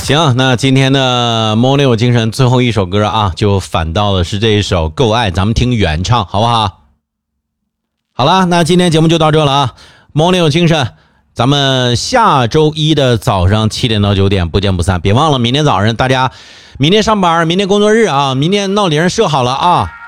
行，那今天的 Morning 有精神最后一首歌啊，就反倒的是这一首《够爱》，咱们听原唱好不好？好了，那今天节目就到这了啊。Morning 有精神，咱们下周一的早上7点到9点不见不散。别忘了明天早上大家明天上班，明天工作日啊，明天闹铃设好了啊。